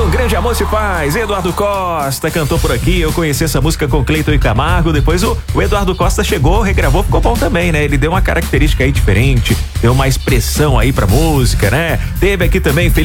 Um grande amor se faz. Eduardo Costa cantou por aqui. Eu conheci essa música com Cleiton e Camargo. Depois o Eduardo Costa chegou, regravou, ficou bom também, né? Ele deu uma característica aí diferente, deu uma expressão aí pra música, né? Teve aqui também